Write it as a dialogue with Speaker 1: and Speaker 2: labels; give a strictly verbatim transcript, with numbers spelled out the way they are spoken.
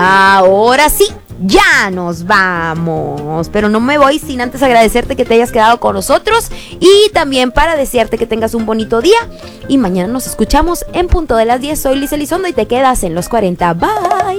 Speaker 1: Ahora sí, ya nos vamos, pero no me voy sin antes agradecerte que te hayas quedado con nosotros y también para desearte que tengas un bonito día y mañana nos escuchamos en punto de las diez. Soy Liz Elizondo y te quedas en los cuarenta. Bye.